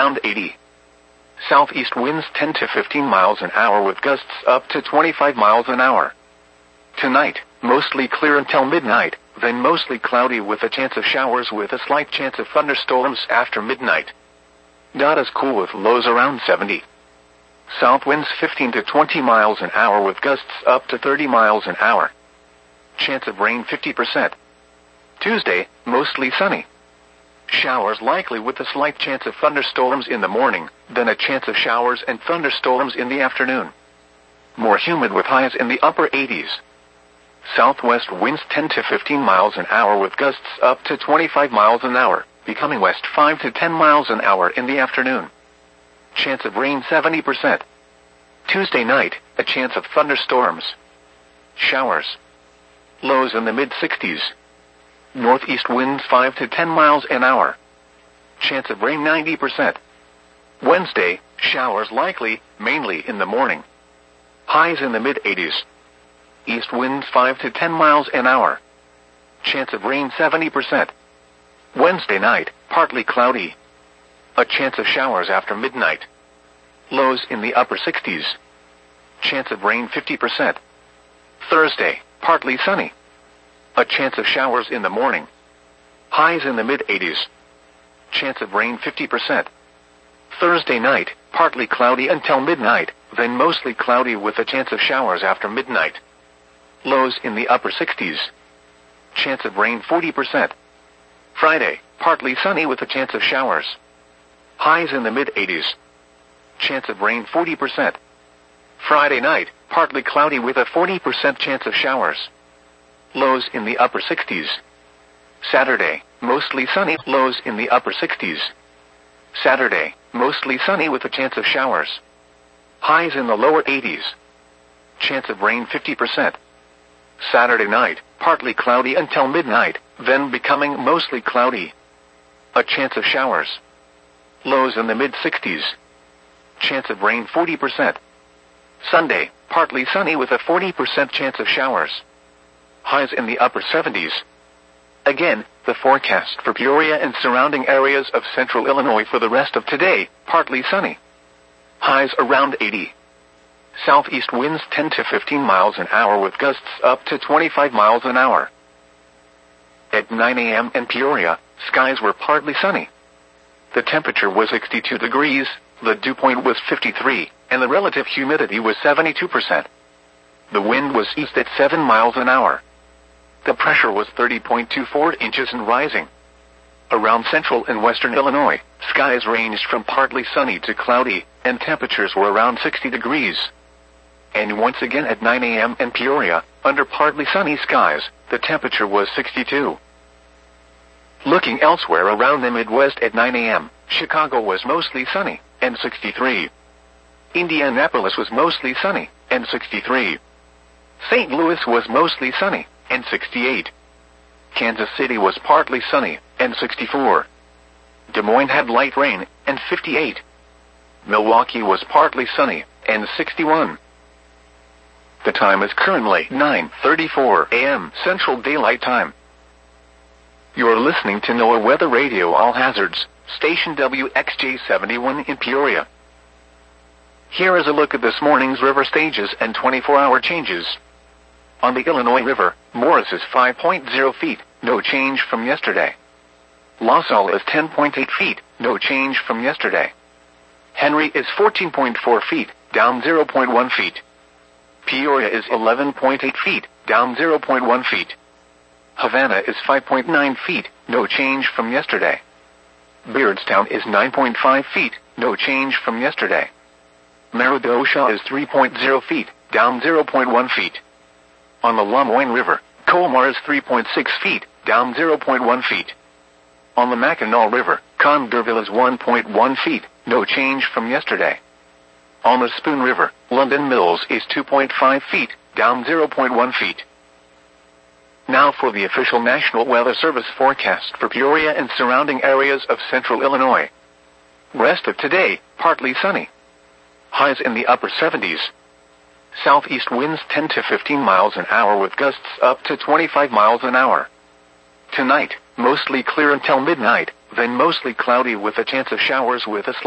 around 80. Southeast winds 10 to 15 miles an hour with gusts up to 25 miles an hour. Tonight, mostly clear until midnight, then mostly cloudy with a chance of showers with a slight chance of thunderstorms after midnight. Is cool with lows around 70. South winds 15 to 20 miles an hour with gusts up to 30 miles an hour. Chance of rain 50%. Tuesday, mostly sunny. Showers likely with a slight chance of thunderstorms in the morning, then a chance of showers and thunderstorms in the afternoon. More humid with highs in the upper 80s. Southwest winds 10 to 15 miles an hour with gusts up to 25 miles an hour, becoming west 5 to 10 miles an hour in the afternoon. Chance of rain 70%. Tuesday night, a chance of thunderstorms. Showers. Lows in the mid-60s. Northeast winds 5 to 10 miles an hour. Chance of rain 90%. Wednesday, showers likely, mainly in the morning. Highs in the mid-80s. East winds 5 to 10 miles an hour. Chance of rain 70%. Wednesday night, partly cloudy. A chance of showers after midnight. Lows in the upper 60s. Chance of rain 50%. Thursday, partly sunny. A chance of showers in the morning. Highs in the mid-80s. Chance of rain 50%. Thursday night, partly cloudy until midnight, then mostly cloudy with a chance of showers after midnight. Lows in the upper 60s. Chance of rain 40%. Friday, partly sunny with a chance of showers. Highs in the mid-80s. Chance of rain 40%. Friday night, partly cloudy with a 40% chance of showers. Lows in the upper 60s. Saturday, mostly sunny, lows in the upper 60s. Saturday, mostly sunny with a chance of showers. Highs in the lower 80s. Chance of rain 50%. Saturday night, partly cloudy until midnight, then becoming mostly cloudy. A chance of showers. Lows in the mid-60s. Chance of rain 40%. Sunday, partly sunny with a 40% chance of showers. Highs in the upper 70s. Again, the forecast for Peoria and surrounding areas of central Illinois for the rest of today, partly sunny. Highs around 80. Southeast winds 10 to 15 miles an hour with gusts up to 25 miles an hour. At 9 a.m. in Peoria, skies were partly sunny. The temperature was 62 degrees, the dew point was 53, and the relative humidity was 72%. The wind was east at 7 miles an hour. The pressure was 30.24 inches and rising. Around central and western Illinois, skies ranged from partly sunny to cloudy, and temperatures were around 60 degrees. And once again at 9 a.m. in Peoria, under partly sunny skies, the temperature was 62. Looking elsewhere around the Midwest at 9 a.m., Chicago was mostly sunny, and 63. Indianapolis was mostly sunny, and 63. St. Louis was mostly sunny, and 68. Kansas City was partly sunny, and 64. Des Moines had light rain, and 58. Milwaukee was partly sunny, and 61. The time is currently 9:34 a.m. Central Daylight Time. You're listening to NOAA Weather Radio All Hazards, station WXJ71 in Peoria. Here is a look at this morning's river stages and 24-hour changes. On the Illinois River, Morris is 5.0 feet, no change from yesterday. LaSalle is 10.8 feet, no change from yesterday. Henry is 14.4 feet, down 0.1 feet. Peoria is 11.8 feet, down 0.1 feet. Havana is 5.9 feet, no change from yesterday. Beardstown is 9.5 feet, no change from yesterday. Meridosha is 3.0 feet, down 0.1 feet. On the Lamoine River, Colmar is 3.6 feet, down 0.1 feet. On the Mackinac River, Condorville is 1.1 feet, no change from yesterday. On the Spoon River, London Mills is 2.5 feet, down 0.1 feet. Now for the official National Weather Service forecast for Peoria and surrounding areas of central Illinois. Rest of today, partly sunny. Highs in the upper 70s. Southeast winds 10 to 15 miles an hour with gusts up to 25 miles an hour. Tonight, mostly clear until midnight, then mostly cloudy with a chance of showers with a